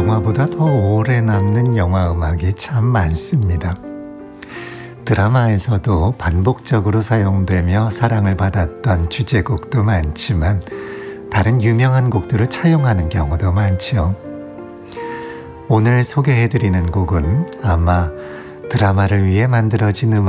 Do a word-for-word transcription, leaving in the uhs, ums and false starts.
영화보다 더 오래 남는 영화 음악이 참 많습니다. 드라마에서도 반복적으로 사용되며 사랑을 받았던 주제곡도 많지만 다른 유명한 곡들을 차용하는 경우도 많죠. 오늘 소개해드리는 곡은 아마 드라마를 위해 만들어진 음악